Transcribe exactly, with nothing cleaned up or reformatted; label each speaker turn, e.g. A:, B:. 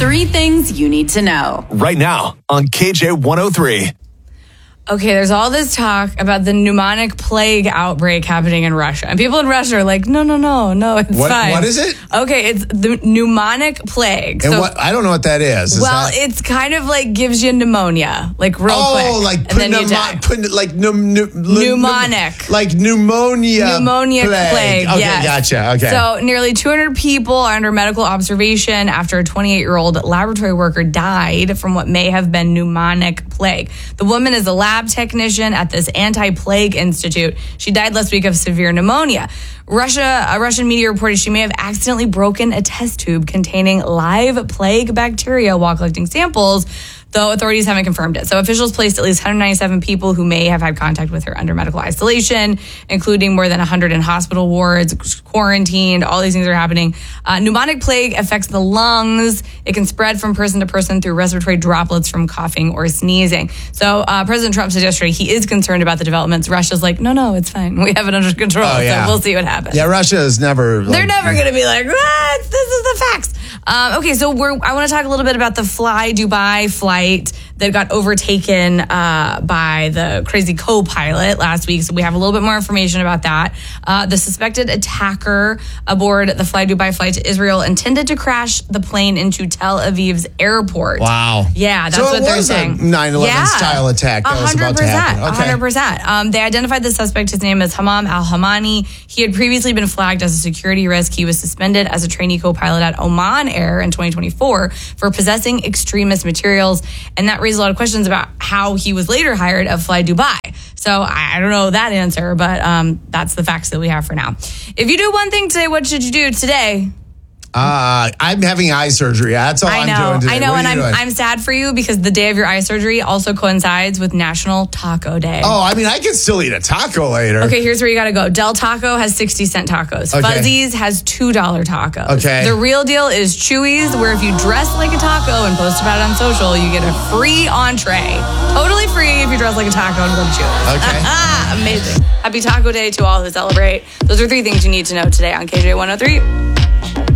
A: Three things you need to know.
B: Right now on K J one oh three.
C: Okay, there's all this talk about the pneumonic plague outbreak happening in Russia. And people in Russia are like, no, no, no, no, it's
D: What-
C: fine.
D: what is it?
C: Okay, it's the pneumonic plague.
D: And
C: So-
D: what? I don't know what that is. Is
C: well,
D: that,
C: it's kind of like gives you pneumonia, like real quick.
D: oh, like
C: and then you
D: pneumo-
C: die.
D: pneum- like pneum- pneum-
C: Pneumonic.
D: like pneumonia,
C: Pneumonic plague.
D: Okay,
C: yes.
D: gotcha. Okay.
C: So nearly two hundred people are under medical observation after a twenty-eight-year-old laboratory worker died from what may have been pneumonic plague. The woman is a lab technician at this anti-plague institute. She died last week of severe pneumonia. Russia, a Russian media reported she may have accidentally broken a test tube containing live plague bacteria while collecting samples, though authorities haven't confirmed it. So officials placed at least one hundred ninety-seven people who may have had contact with her under medical isolation, including more than one hundred in hospital wards, quarantined. All these things are happening. Uh, pneumonic plague affects the lungs. It can spread from person to person through respiratory droplets from coughing or sneezing. So uh, President Trump said yesterday he is concerned about the developments. Russia's like, no, no, it's fine. We have it under control.
D: Oh, yeah.
C: So we'll see what happens.
D: yeah, Russia is never.
C: They're
D: like,
C: never going to be like, what? This is the facts. Um, okay, so we're, I want to talk a little bit about the Fly Dubai flight that got overtaken uh, by the crazy co-pilot last week. So we have a little bit more information about that. Uh, the suspected attacker aboard the Fly Dubai flight to Israel intended to crash the plane into Tel Aviv's airport.
D: Wow.
C: Yeah, that's
D: So
C: what
D: it
C: they're
D: was a
C: saying.
D: nine eleven
C: Yeah.
D: style attack that was about to happen.
C: one hundred percent. Um, they identified the suspect. His name is Hamam Al-Hamani. He had previously been flagged as a security risk. He was suspended as a trainee co-pilot at Oman Air in twenty twenty-four for possessing extremist materials. And that raised a lot of questions about how he was later hired at Fly Dubai. So I, I don't know that answer, but um, that's the facts that we have for now. If you do one thing today, what should you do today?
D: Uh, I'm having eye surgery. That's all
C: I know,
D: I'm doing today.
C: I know,
D: What
C: and
D: are
C: I'm
D: you doing?
C: I'm sad for you because the day of your eye surgery also coincides with National Taco Day.
D: Oh, I mean, I can still eat a taco later.
C: Okay, here's where you got to go. Del Taco has sixty cent tacos.
D: Okay.
C: Fuzzies has two dollar tacos.
D: Okay.
C: The real deal is Chewy's, where if you dress like a taco and post about it on social, you get a free entree. Totally free if you dress like a taco and go to Chewy's.
D: Okay.
C: Amazing. Happy Taco Day to all who celebrate. Those are three things you need to know today on K J one oh three.